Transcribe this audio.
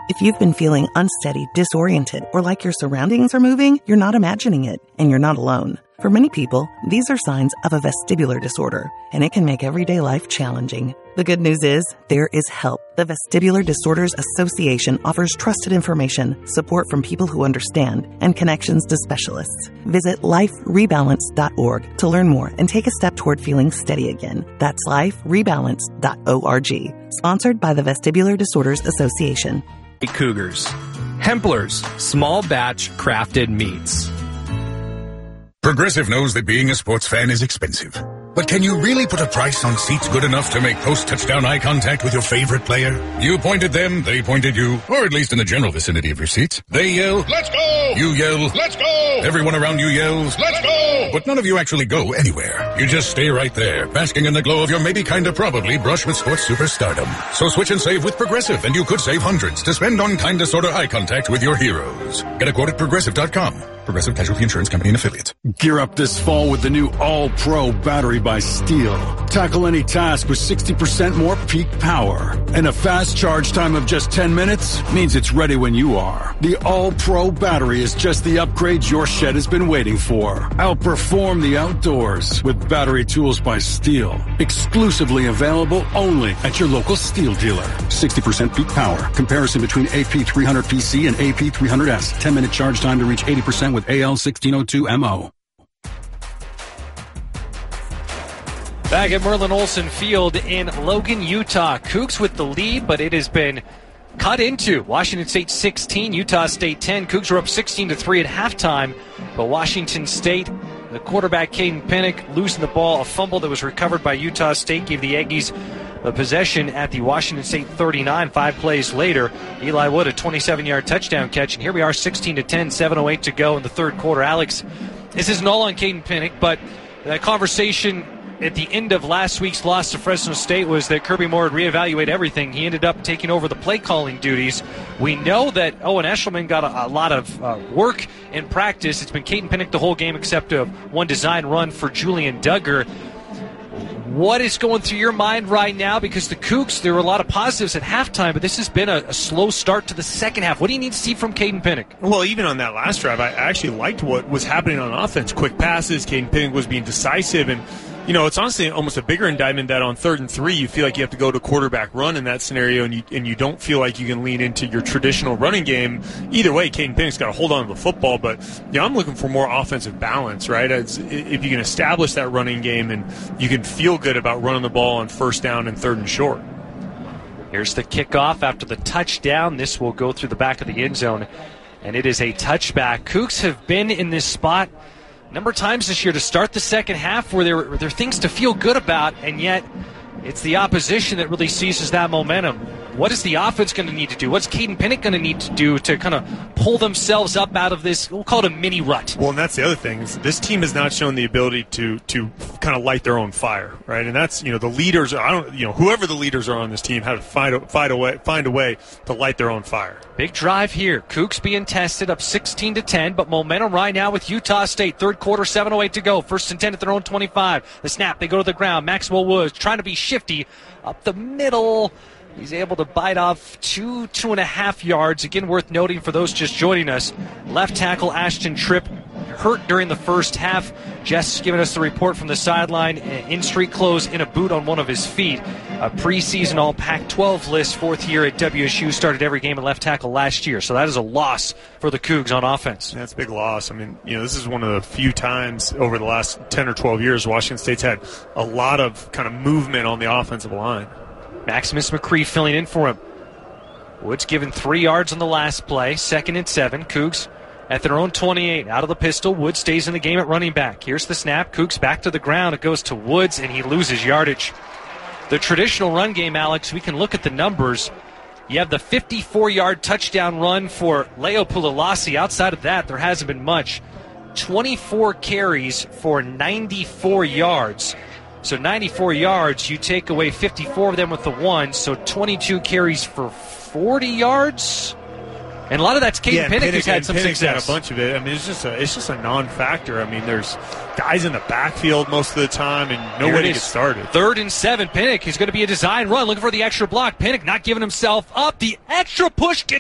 If you've been feeling unsteady, disoriented, or like your surroundings are moving, you're not imagining it, and you're not alone. For many people, these are signs of a vestibular disorder, and it can make everyday life challenging. The good news is, there is help. The Vestibular Disorders Association offers trusted information, support from people who understand, and connections to specialists. Visit liferebalance.org to learn more and take a step toward feeling steady again. That's liferebalance.org. Sponsored by the Vestibular Disorders Association. Cougars. Hempler's small batch crafted meats. Progressive knows that being a sports fan is expensive. But can you really put a price on seats good enough to make post-touchdown eye contact with your favorite player? You pointed them, they pointed you, or at least in the general vicinity of your seats. They yell, "Let's go!" You yell, "Let's go!" Everyone around you yells, "Let's go!" But none of you actually go anywhere. You just stay right there, basking in the glow of your maybe kinda probably brush with sports superstardom. So switch and save with Progressive, and you could save hundreds to spend on kinda sorta eye contact with your heroes. Get a quote at Progressive.com. Progressive Casualty Insurance Company and Affiliates. Gear up this fall with the new All-Pro battery by Steel. Tackle any task with 60% more peak power. And a fast charge time of just 10 minutes means it's ready when you are. The All-Pro battery is just the upgrade your shed has been waiting for. Outperform the outdoors with battery tools by Steel. Exclusively available only at your local Steel dealer. 60% peak power. Comparison between AP300PC and AP300S. 10-minute charge time to reach 80% with AL1602MO. Back at Merlin Olsen Field in Logan, Utah. Cougs with the lead, but it has been cut into. Washington State 16, Utah State 10. Cougs were up 16-3 at halftime, but Washington State, the quarterback Caden Pinnock losing the ball. A fumble that was recovered by Utah State gave the Aggies the possession at the Washington State 39. 5 plays later, Eli Wood, a 27-yard touchdown catch. And here we are, 16-10, 7:08 to go in the third quarter. Alex, this isn't all on Caden Pinnock, but that conversation at the end of last week's loss to Fresno State was that Kirby Moore would reevaluate everything. He ended up taking over the play-calling duties. We know that Owen Eshelman got a lot of work in practice. It's been Caden Pinnock the whole game except one design run for Julian Duggar. What is going through your mind right now? Because the Cougs, there were a lot of positives at halftime, but this has been a slow start to the second half. What do you need to see from Caden Pinnock? Well, even on that last drive, I actually liked what was happening on offense. Quick passes, Caden Pinnock was being decisive, and you know, it's honestly almost a bigger indictment that on 3rd and 3, you feel like you have to go to quarterback run in that scenario, and you don't feel like you can lean into your traditional running game. Either way, Caden Pinnock's got to hold on to the football, but I'm looking for more offensive balance, right? If you can establish that running game and you can feel good about running the ball on 1st down and 3rd and short. Here's the kickoff after the touchdown. This will go through the back of the end zone, and it is a touchback. Cougs have been in this spot a number of times this year to start the second half where there are things to feel good about, and yet it's the opposition that really seizes that momentum. What is the offense going to need to do? What's Caden Pinnock going to need to do to kind of pull themselves up out of this, we'll call it a mini rut? Well, and that's the other thing. Is this team has not shown the ability to kind of light their own fire, right? And that's, the leaders, whoever the leaders are on this team, how to find a way to light their own fire. Big drive here. Cougs being tested up 16-10, but momentum right now with Utah State. Third quarter, 7:08 to go. 1st and 10 at their own 25. The snap, they go to the ground. Maxwell Woods trying to be shifty up the middle. He's able to bite off 2.5 yards. Again, worth noting for those just joining us. Left tackle Ashton Tripp hurt during the first half. Jess giving us the report from the sideline. In street clothes, in a boot on one of his feet. A preseason all Pac-12 list, 4th year at WSU. Started every game at left tackle last year. So that is a loss for the Cougs on offense. That's a big loss. I mean, this is one of the few times over the last 10 or 12 years Washington State's had a lot of kind of movement on the offensive line. Maximus McCree filling in for him. Woods given 3 yards on the last play. 2nd and 7. Cougs at their own 28. Out of the pistol. Woods stays in the game at running back. Here's the snap. Cougs back to the ground. It goes to Woods, and he loses yardage. The traditional run game, Alex, we can look at the numbers. You have the 54-yard touchdown run for Leo Pulalasi. Outside of that, there hasn't been much. 24 carries for 94 yards. So 94 yards, you take away 54 of them with the 1, so 22 carries for 40 yards. And a lot of that's Caden Pinnock who's had some success. Had a bunch of it. I mean, it's just a non-factor. I mean, there's guys in the backfield most of the time, and no way to get started. 3rd and 7. Pinnock is going to be a design run, looking for the extra block. Pinnock not giving himself up. The extra push gets